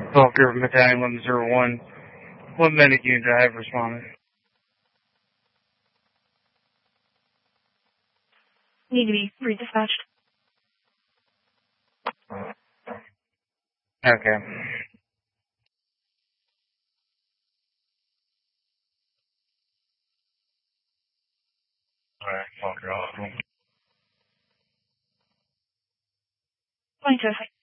Walker, Battalion 1101. One medic unit I have responded. Need to be redispatched. Okay. Alright, Walker Hospital. 2206.